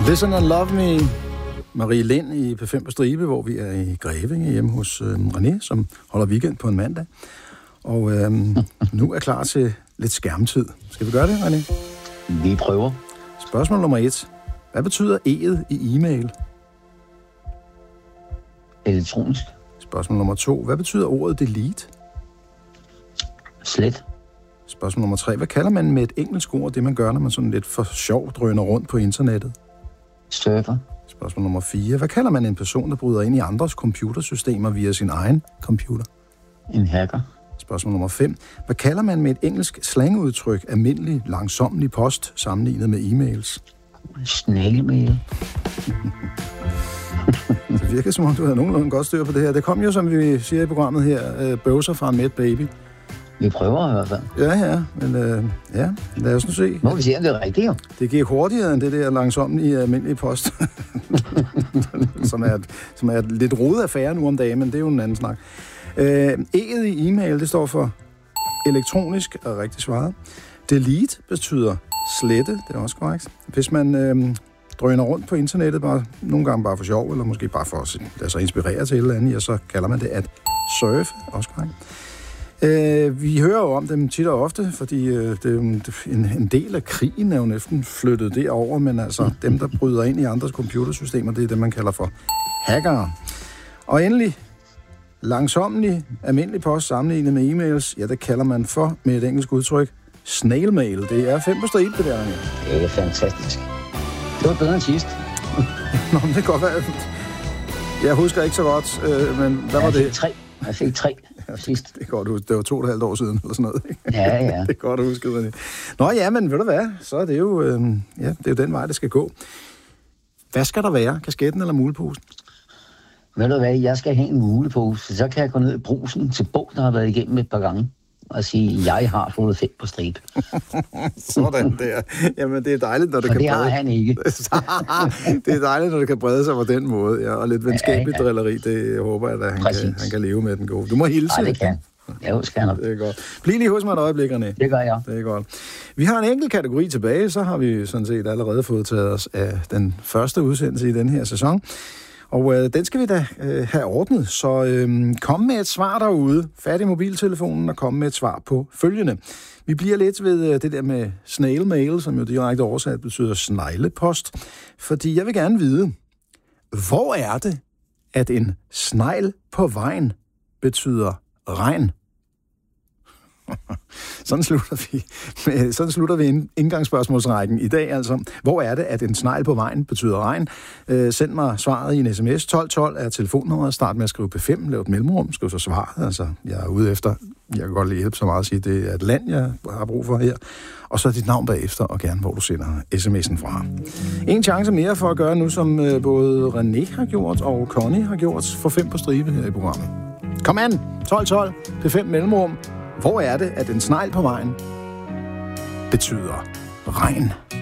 Listen and Love Me. Marie Lind i P5 på stribe, hvor vi er i Grevinge hjemme hos René, som holder weekend på en mandag. Og nu er klar til lidt skærmtid. Skal vi gøre det, René? Vi prøver. Spørgsmål nummer 1. Hvad betyder E'et i e-mail? Elektronisk. Spørgsmål nummer 2. Hvad betyder ordet delete? Slet. Spørgsmål nummer 3. Hvad kalder man med et engelsk ord, det man gør, når man sådan lidt for sjov drøner rundt på internettet? Surfer. Spørgsmål nummer 4. Hvad kalder man en person, der bryder ind i andres computersystemer via sin egen computer? En hacker. Spørgsmål nummer 5. Hvad kalder man med et engelsk slangudtryk almindelig, langsomlig post sammenlignet med e-mails? Snailmail. Det virker som om, du havde nogenlunde godt styr på det her. Det kom jo, som vi siger i programmet her, bøvser fra en mæt baby. Vi prøver i hvert fald. Ja, men lad os nu se. Må vi se, om det er rigtigt, jo. Det gik hurtigere end det der langsomlige almindelige post, som er et lidt rodet affære nu om dagen, men det er jo en anden snak. E'et i e-mail, det står for elektronisk, og rigtig svaret. Delete betyder slette, det er også korrekt. Hvis man drøner rundt på internettet, nogle gange bare for sjov, eller måske bare for at lade sig inspirere til et eller andet, så kalder man det at surfe, også korrekt. Vi hører jo om dem tit og ofte, fordi en del af krigen er jo næsten flyttet derover, men altså dem, der bryder ind i andres computersystemer, det er det, man kalder for hackere. Og endelig, langsomlig, almindelig post sammenlignet med e-mails, det kalder man for, med et engelsk udtryk, snailmail. Det er 5 på stribe, det der. Det er fantastisk. Det var bedre end sidst. Nå, men det kan godt være. Jeg husker ikke så godt, men hvad var det? Jeg fik 3 sidst. Det er godt huske. Det var 2,5 år siden, eller sådan noget. Ikke? Ja. Det er godt huske. Nå ja, men ved du hvad? Så er det jo, det er jo den vej, det skal gå. Hvad skal der være? Kasketten eller muleposen? Ved du hvad? Jeg skal have en mulepose. Så kan jeg gå ned i brusen til Bo, der har været igennem et par gange, og sige, jeg har fået 5 på stribe. Sådan der. Jamen, det er dejligt, når det kan brede. For det har han ikke. Det er dejligt, når det kan brede sig på den måde. Ja, og lidt venskabeligt drilleri, det håber jeg, at han kan leve med den gode. Du må hilse. Nej, det kan. Jeg husker han. Det er godt. Bliv lige hos mig et øjeblik, René. Det gør jeg. Det er godt. Vi har en enkelt kategori tilbage, så har vi sådan set allerede fået taget os af den første udsendelse i den her sæson. Og den skal vi da have ordnet, så kom med et svar derude. Fat i mobiltelefonen og kom med et svar på følgende. Vi bliver lidt ved det der med snail mail, som jo direkte oversat betyder sneglepost. Fordi jeg vil gerne vide, hvor er det, at en snegl på vejen betyder regn? Sådan slutter vi indgangsspørgsmålsrækken i dag. Altså, hvor er det, at en snegl på vejen betyder regn? Send mig svaret i en sms. 1212 er telefonnummeret. Start med at skrive P5, lav et mellemrum, skriv så svaret. Altså, jeg er ude efter, jeg kan godt lige hjælpe så meget at sige, det er et land, jeg har brug for her. Og så dit navn bagefter, og gerne hvor du sender sms'en fra. En chance mere for at gøre nu, som både René har gjort og Connie har gjort, for 5 på stribe her i programmet. Kom an! 1212, P5 mellemrum. Hvor er det, at en snegl på vejen betyder regn?